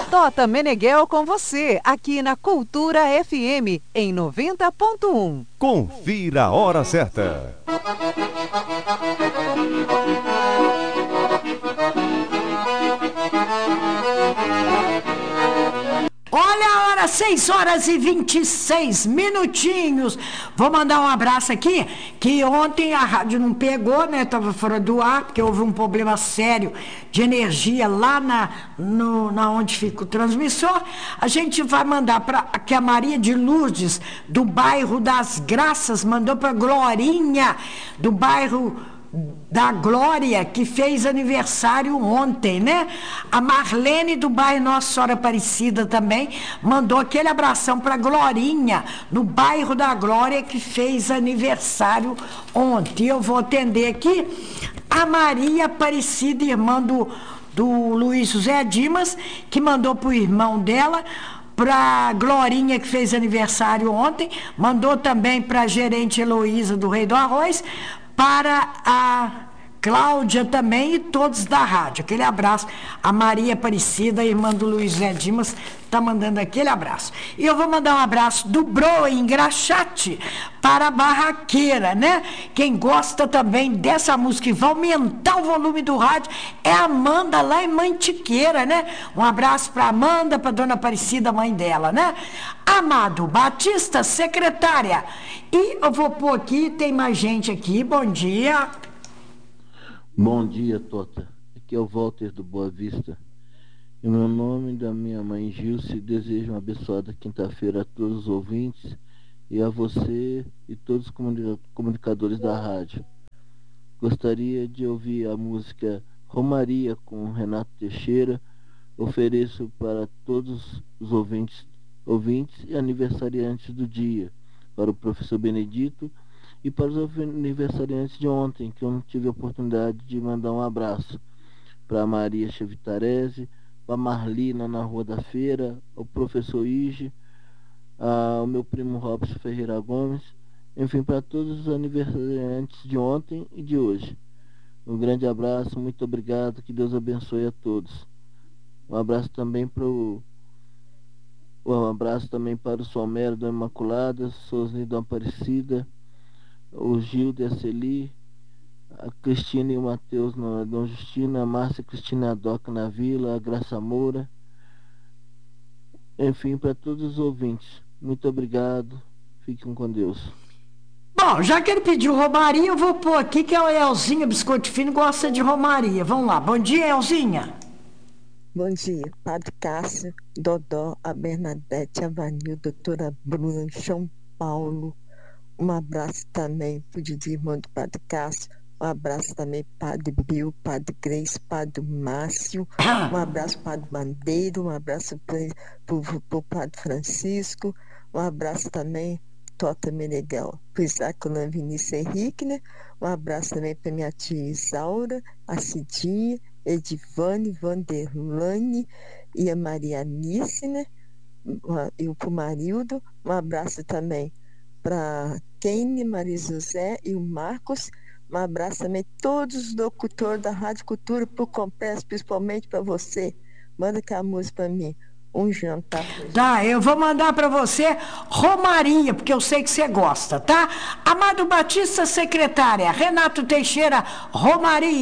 Tota Meneghel com você, aqui na Cultura FM, em 90.1. Confira a hora certa. Olha a hora, 6h26. Vou mandar um abraço aqui, que ontem a rádio não pegou, né? Tava fora do ar, porque houve um problema sério de energia lá na onde fica o transmissor. A gente vai mandar para que a Maria de Lourdes, do bairro das Graças, mandou para Glorinha, do bairro da Glória, que fez aniversário ontem, né? A Marlene do bairro Nossa Senhora Aparecida também mandou aquele abração para Glorinha, no bairro da Glória, que fez aniversário ontem. Eu vou atender aqui a Maria Aparecida, irmã do Luiz José Dimas, que mandou pro irmão dela, para Glorinha, que fez aniversário ontem, mandou também para a gerente Heloísa do Rei do Arroz, para a Cláudia também e todos da rádio. Aquele abraço. A Maria Aparecida, irmã do Luiz Zé Dimas, está mandando aquele abraço. E eu vou mandar um abraço do Broa, em Graxate, para a Barraqueira, né? Quem gosta também dessa música e vai aumentar o volume do rádio é a Amanda, lá em Mantiqueira, né? Um abraço para Amanda, para dona Aparecida, mãe dela, né? Amado Batista, secretária. E eu vou pôr aqui, tem mais gente aqui. Bom dia. Bom dia, Tota. Aqui é o Walter do Boa Vista. Em meu nome e da minha mãe Gilce, desejo uma abençoada quinta-feira a todos os ouvintes e a você e todos os comunicadores da rádio. Gostaria de ouvir a música Romaria com Renato Teixeira. Ofereço para todos os ouvintes e aniversariantes do dia, para o professor Benedito e para os aniversariantes de ontem, que eu não tive a oportunidade de mandar um abraço. Para a Maria Chevitarese, para a Marlina na Rua da Feira, ao professor Ige, ao meu primo Robson Ferreira Gomes, enfim, para todos os aniversariantes de ontem e de hoje. Um grande abraço, muito obrigado, que Deus abençoe a todos. Um abraço também para o Somero do Imaculada, Sosni do Aparecida, o Gildo e a Celi, a Cristina e o Matheus na Dom Justina, a Márcia Cristina Adoca na Vila, a Graça Moura, enfim, para todos os ouvintes. Muito obrigado, fiquem com Deus. Bom, já que ele pediu Romaria, eu vou pôr aqui que a Elzinha Biscoito Fino gosta de Romaria. Vamos lá, bom dia, Elzinha. Bom dia, Padre Cássio, Dodó, a Bernadette, a Vanil, doutora Bruna, São Paulo. Um abraço também para o Didi, irmão do Padre Cássio. Um abraço também para Padre Bill, Padre Grace, Padre Márcio. Um abraço para o Padre Bandeiro. Um abraço para o Padre Francisco. Um abraço também, Tota Meneghel, para o Isaac Vinícius Henrique, né? Um abraço também para minha tia Isaura, a Cidinha, Edivane, Vanderlane e a Marianice, né? E para o Marildo. Um abraço também para Kane, Maria José e o Marcos. Um abraço também a todos os locutores da Rádio Cultura, por completo, principalmente para você. Manda aquela música para mim. Um jantar. Tá, eu vou mandar para você Romaria, porque eu sei que você gosta, tá? Amado Batista, secretária. Renato Teixeira, Romaria.